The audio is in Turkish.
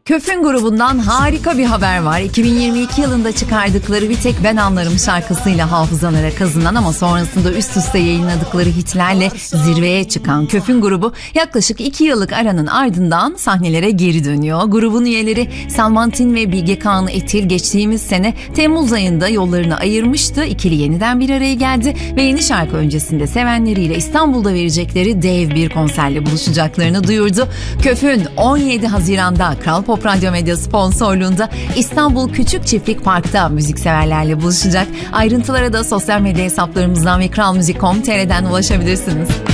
Köfün grubundan harika bir haber var. 2022 yılında çıkardıkları Bir Tek Ben Anlarım şarkısıyla hafızalara kazınan ama sonrasında üst üste yayınladıkları hitlerle zirveye çıkan Köfün grubu yaklaşık 2 yıllık aranın ardından sahnelere geri dönüyor. Grubun üyeleri Salmantin ve Bilge Kağan Etil geçtiğimiz sene Temmuz ayında yollarını ayırmıştı. İkili yeniden bir araya geldi ve yeni şarkı öncesinde sevenleriyle İstanbul'da verecekleri dev bir konserle buluşacaklarını duyurdu. Köfün 17 Haziran'da Kral Pop Radyo Medya sponsorluğunda İstanbul Küçük Çiftlik Park'ta müzikseverlerle buluşacak. Ayrıntılara da sosyal medya hesaplarımızdan ve kralmuzik.com.tr'den ulaşabilirsiniz.